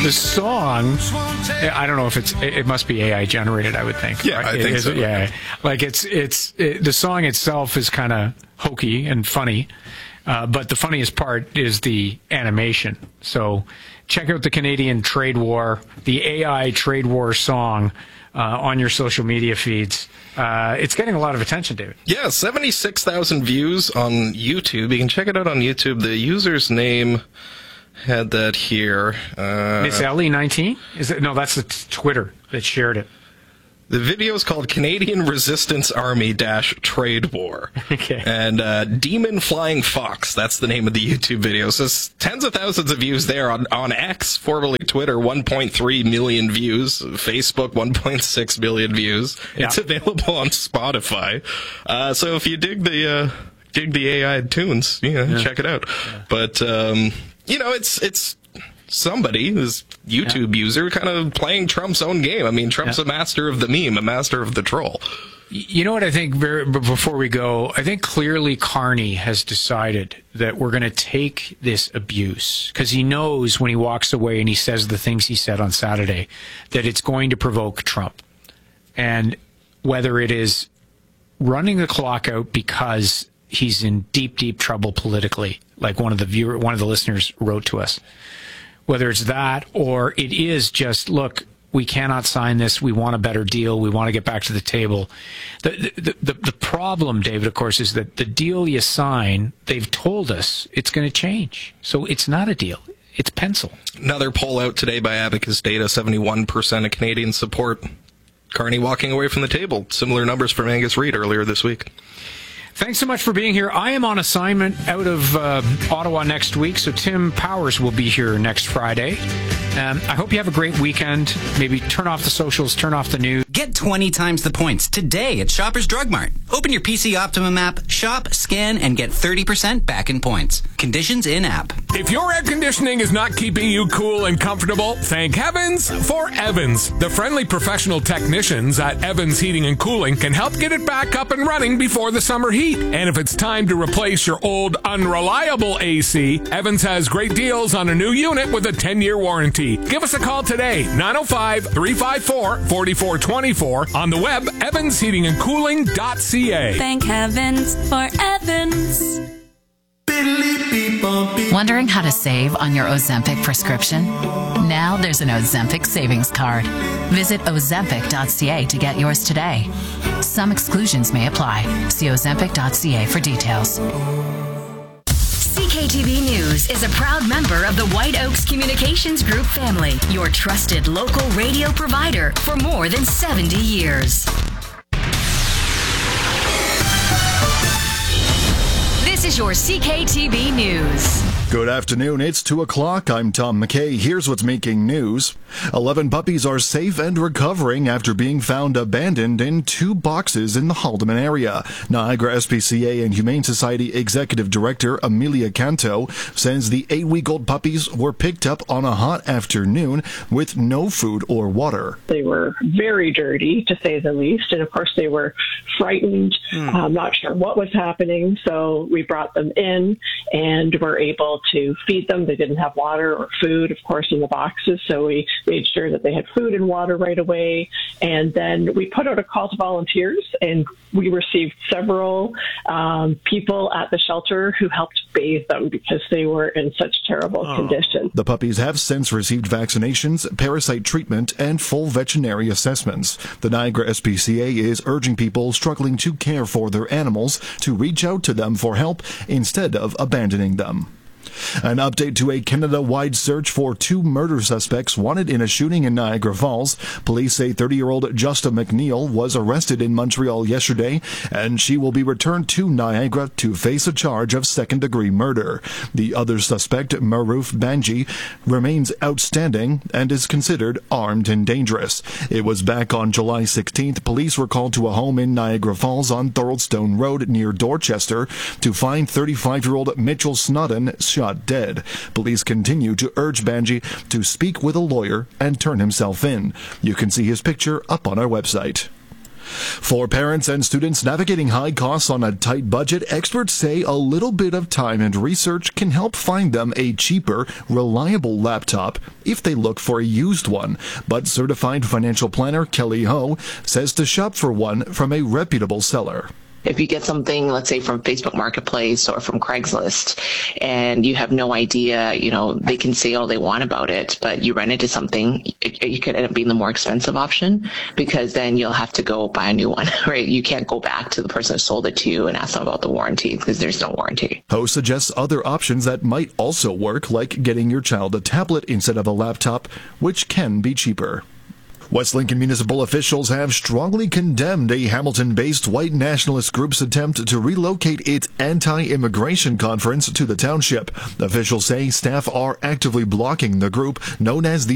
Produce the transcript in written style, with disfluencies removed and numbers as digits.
The song, I don't know if it must be AI generated, I would think. Yeah, right? I think so. Yeah. Like the song itself is kind of hokey and funny. But the funniest part is the animation. So check out the Canadian trade war, the AI trade war song on your social media feeds. It's getting a lot of attention, David. Yeah, 76,000 views on YouTube. You can check it out on YouTube. The user's name had that here. Miss Ellie 19? No, that's the Twitter that shared it. The video is called Canadian Resistance Army Trade War. Okay. And Demon Flying Fox, that's the name of the YouTube video. So tens of thousands of views there on X, formerly Twitter, 1.3 million views. Facebook, 1.6 million views. Yeah. It's available on Spotify. So if you dig the AI tunes, check it out. Yeah. But, it's somebody, this YouTube user, kind of playing Trump's own game. I mean, Trump's a master of the meme, a master of the troll. You know what I think, before we go, I think clearly Carney has decided that we're going to take this abuse, because he knows when he walks away and he says the things he said on Saturday, that it's going to provoke Trump. And whether it is running the clock out because he's in deep, deep trouble politically, like one of the listeners wrote to us, whether it's that or it is just, look, we cannot sign this. We want a better deal. We want to get back to the table. The problem, David, of course, is that the deal you sign, they've told us it's going to change. So it's not a deal. It's pencil. Another poll out today by Abacus Data, 71% of Canadians support Carney walking away from the table. Similar numbers from Angus Reid earlier this week. Thanks so much for being here. I am on assignment out of Ottawa next week, so Tim Powers will be here next Friday. I hope you have a great weekend. Maybe turn off the socials, turn off the news. Get 20 times the points today at Shoppers Drug Mart. Open your PC Optimum app, shop, scan, and get 30% back in points. Conditions in-app. If your air conditioning is not keeping you cool and comfortable, thank heavens for Evans. The friendly professional technicians at Evans Heating and Cooling can help get it back up and running before the summer heat. And if it's time to replace your old unreliable AC, Evans has great deals on a new unit with a 10-year warranty. Give us a call today, 905-354-4424, on the web, evansheatingandcooling.ca. Thank heavens for Evans. Wondering how to save on your Ozempic prescription? Now there's an Ozempic savings card. Visit ozempic.ca to get yours today. Some exclusions may apply. See ozempic.ca for details. CKTV News is a proud member of the White Oaks Communications Group family, your trusted local radio provider for more than 70 years. This is your CKTV News. Good afternoon. It's 2 o'clock. I'm Tom McKay. Here's what's making news. 11 puppies are safe and recovering after being found abandoned in 2 boxes in the Haldimand area. Niagara SPCA and Humane Society Executive Director Amelia Canto says the 8-week-old puppies were picked up on a hot afternoon with no food or water. They were very dirty, to say the least, and of course they were frightened, not sure what was happening, so we brought them in and were able to feed them. They didn't have water or food, of course, in the boxes, so we made sure that they had food and water right away. And then we put out a call to volunteers, and we received several people at the shelter who helped bathe them because they were in such terrible condition. The puppies have since received vaccinations, parasite treatment, and full veterinary assessments. The Niagara SPCA is urging people struggling to care for their animals to reach out to them for help instead of abandoning them. An update to a Canada-wide search for 2 murder suspects wanted in a shooting in Niagara Falls. Police say 30-year-old Justa McNeil was arrested in Montreal yesterday, and she will be returned to Niagara to face a charge of second-degree murder. The other suspect, Maruf Banji, remains outstanding and is considered armed and dangerous. It was back on July 16th. Police were called to a home in Niagara Falls on Thoroldstone Road near Dorchester to find 35-year-old Mitchell Snodden shot dead. Police continue to urge Banji to speak with a lawyer and turn himself in. You can see his picture up on our website. For parents and students navigating high costs on a tight budget, experts say a little bit of time and research can help find them a cheaper, reliable laptop if they look for a used one. But certified financial planner Kelly Ho says to shop for one from a reputable seller. If you get something, let's say from Facebook Marketplace or from Craigslist, and you have no idea, they can say all they want about it, but you run into something, you could end up being the more expensive option, because then you'll have to go buy a new one, right? You can't go back to the person who sold it to you and ask them about the warranty, because there's no warranty. Ho suggests other options that might also work, like getting your child a tablet instead of a laptop, which can be cheaper. West Lincoln municipal officials have strongly condemned a Hamilton-based white nationalist group's attempt to relocate its anti-immigration conference to the township. Officials say staff are actively blocking the group, known as the